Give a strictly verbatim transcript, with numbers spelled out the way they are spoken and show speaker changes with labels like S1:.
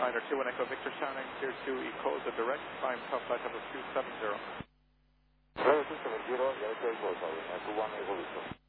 S1: Niner two one Echo Victor sounding tier two equals a direct, climb top flight number two seven zero.
S2: two seven zero, Yankee Echo, sorry, two one Echo Victor.